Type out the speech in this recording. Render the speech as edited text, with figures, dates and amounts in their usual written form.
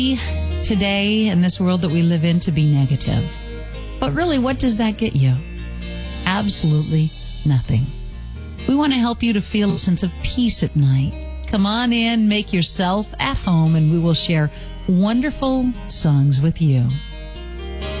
today in this world that we live in to be negative. But really, what does that get you? Absolutely nothing. We want to help you to feel a sense of peace at night. Come on in, make yourself at home, and we will share wonderful songs with you.